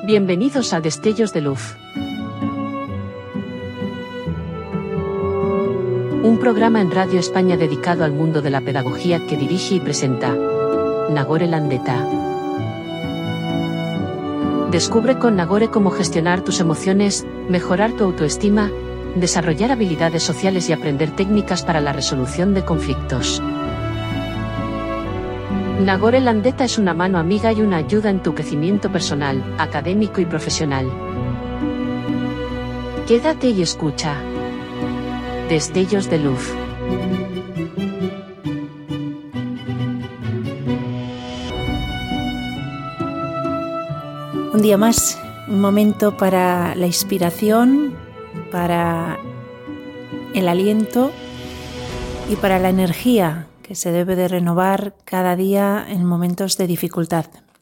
Bienvenidos a Destellos de Luz. Un programa en Radio España dedicado al mundo de la pedagogía que dirige y presenta Nagore Landeta. Descubre con Nagore cómo gestionar tus emociones, mejorar tu autoestima, desarrollar habilidades sociales y aprender técnicas para la resolución de conflictos. Nagore Landeta es una mano amiga y una ayuda en tu crecimiento personal, académico y profesional. Quédate y escucha. Destellos de Luz. Un día más, un momento para la inspiración, para el aliento y para la energía que se debe de renovar cada día en momentos de dificultad.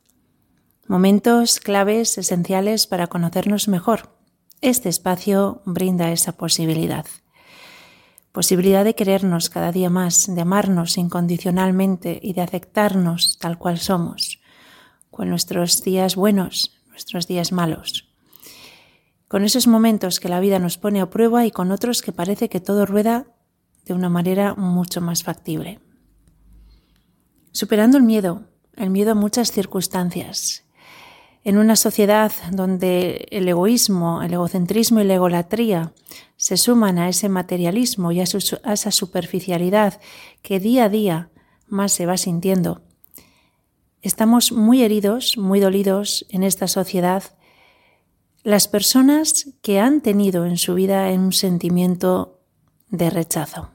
Momentos claves, esenciales para conocernos mejor. Este espacio brinda esa posibilidad. Posibilidad de querernos cada día más, de amarnos incondicionalmente y de aceptarnos tal cual somos, con nuestros días buenos, nuestros días malos. Con esos momentos que la vida nos pone a prueba y con otros que parece que todo rueda de una manera mucho más factible. Superando el miedo a muchas circunstancias. En una sociedad donde el egoísmo, el egocentrismo y la egolatría se suman a ese materialismo y a esa superficialidad que día a día más se va sintiendo, estamos muy heridos, muy dolidos en esta sociedad las personas que han tenido en su vida un sentimiento de rechazo.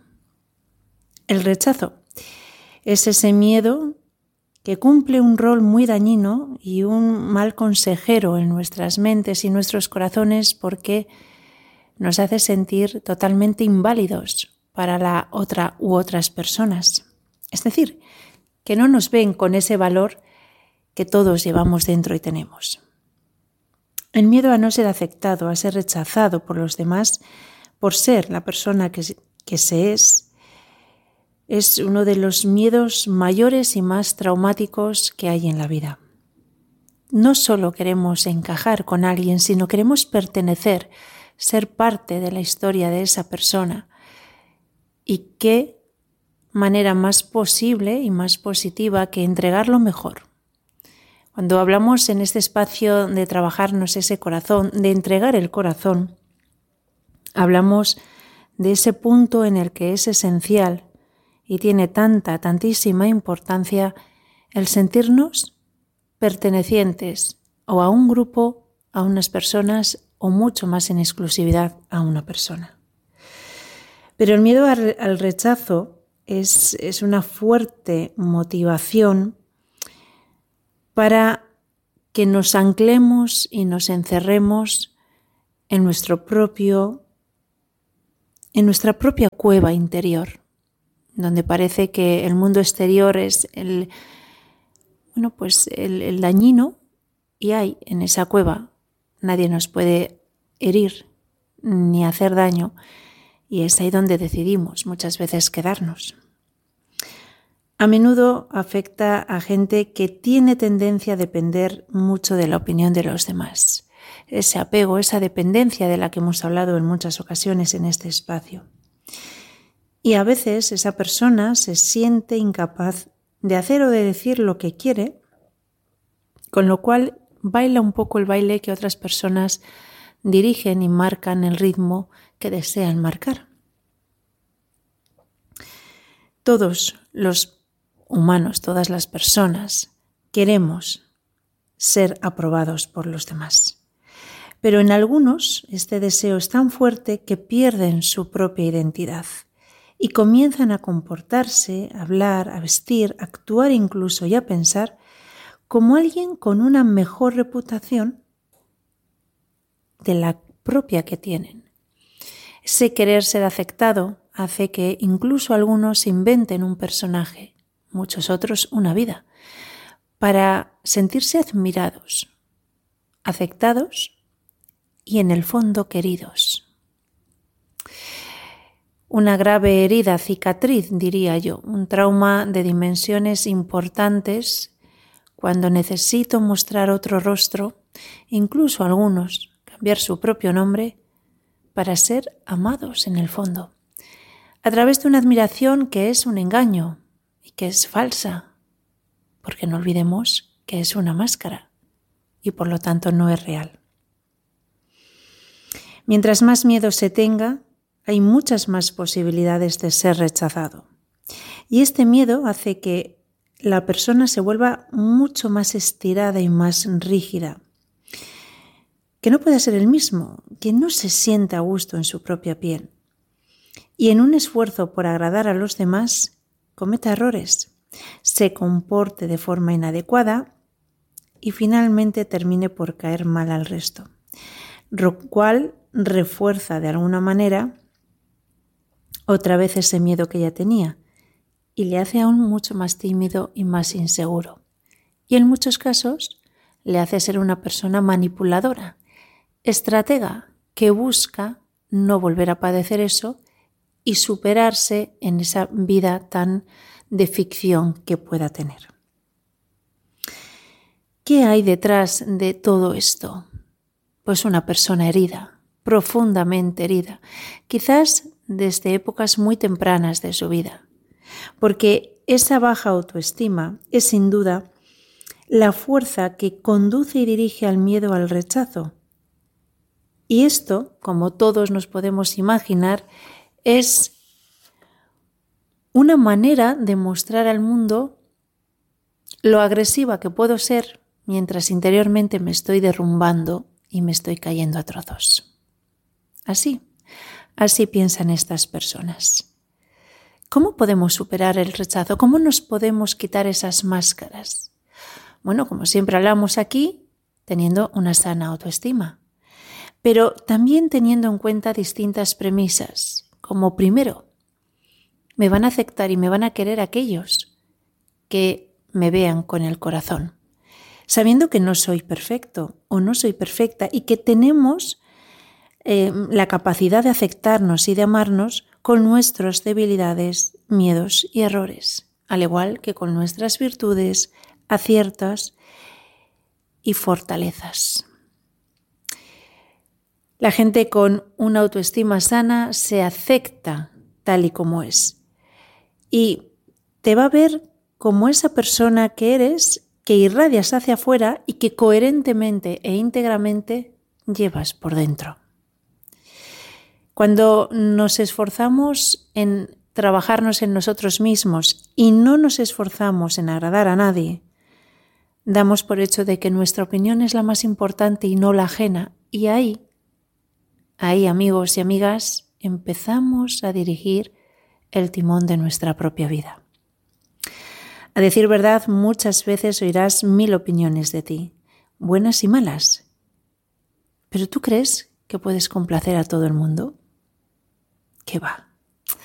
El rechazo es ese miedo que cumple un rol muy dañino y un mal consejero en nuestras mentes y nuestros corazones porque nos hace sentir totalmente inválidos para la otra u otras personas. Es decir, que no nos ven con ese valor que todos llevamos dentro y tenemos. El miedo a no ser aceptado, a ser rechazado por los demás, por ser la persona que se es uno de los miedos mayores y más traumáticos que hay en la vida. No solo queremos encajar con alguien, sino queremos pertenecer, ser parte de la historia de esa persona. Y qué manera más posible y más positiva que entregar lo mejor. Cuando hablamos en este espacio de trabajarnos ese corazón, de entregar el corazón, hablamos de ese punto en el que es esencial y tiene tantísima importancia el sentirnos pertenecientes o a un grupo, a unas personas o mucho más en exclusividad a una persona. Pero el miedo al rechazo es una fuerte motivación para que nos anclemos y nos encerremos en nuestra propia cueva interior, donde parece que el mundo exterior es el dañino y hay en esa cueva nadie nos puede herir ni hacer daño y es ahí donde decidimos muchas veces quedarnos. A menudo afecta a gente que tiene tendencia a depender mucho de la opinión de los demás. Ese apego, esa dependencia de la que hemos hablado en muchas ocasiones en este espacio. Y a veces esa persona se siente incapaz de hacer o de decir lo que quiere, con lo cual baila un poco el baile que otras personas dirigen y marcan el ritmo que desean marcar. Todos los humanos, todas las personas, queremos ser aprobados por los demás. Pero en algunos este deseo es tan fuerte que pierden su propia identidad y comienzan a comportarse, a hablar, a vestir, a actuar incluso y a pensar como alguien con una mejor reputación de la propia que tienen. Ese querer ser aceptado hace que incluso algunos inventen un personaje, muchos otros una vida, para sentirse admirados, aceptados y en el fondo queridos. Una grave herida, cicatriz, diría yo, un trauma de dimensiones importantes cuando necesito mostrar otro rostro incluso algunos cambiar su propio nombre para ser amados en el fondo, a través de una admiración que es un engaño y que es falsa, porque no olvidemos que es una máscara y por lo tanto no es real. Mientras más miedo se tenga, hay muchas más posibilidades de ser rechazado. Y este miedo hace que la persona se vuelva mucho más estirada y más rígida, que no pueda ser el mismo, que no se sienta a gusto en su propia piel. Y en un esfuerzo por agradar a los demás, cometa errores, se comporte de forma inadecuada y finalmente termine por caer mal al resto, lo cual refuerza de alguna manera otra vez ese miedo que ya tenía y le hace aún mucho más tímido y más inseguro. Y en muchos casos le hace ser una persona manipuladora, estratega, que busca no volver a padecer eso y superarse en esa vida tan de ficción que pueda tener. ¿Qué hay detrás de todo esto? Pues una persona herida, profundamente herida, quizás desde épocas muy tempranas de su vida, porque esa baja autoestima es sin duda la fuerza que conduce y dirige al miedo al rechazo. Y esto, como todos nos podemos imaginar, es una manera de mostrar al mundo lo agresiva que puedo ser mientras interiormente me estoy derrumbando y me estoy cayendo a trozos. Así piensan estas personas. ¿Cómo podemos superar el rechazo? ¿Cómo nos podemos quitar esas máscaras? Bueno, como siempre hablamos aquí, teniendo una sana autoestima, pero también teniendo en cuenta distintas premisas, como primero, me van a aceptar y me van a querer aquellos que me vean con el corazón, sabiendo que no soy perfecto o no soy perfecta y que tenemos la capacidad de aceptarnos y de amarnos con nuestras debilidades, miedos y errores, al igual que con nuestras virtudes, aciertos y fortalezas. La gente con una autoestima sana se acepta tal y como es y te va a ver como esa persona que eres, que irradias hacia afuera y que coherentemente e íntegramente llevas por dentro. Cuando nos esforzamos en trabajarnos en nosotros mismos y no nos esforzamos en agradar a nadie, damos por hecho de que nuestra opinión es la más importante y no la ajena. Y ahí, amigos y amigas, empezamos a dirigir el timón de nuestra propia vida. A decir verdad, muchas veces oirás 1000 opiniones de ti, buenas y malas. ¿Pero tú crees que puedes complacer a todo el mundo? ¿Qué va?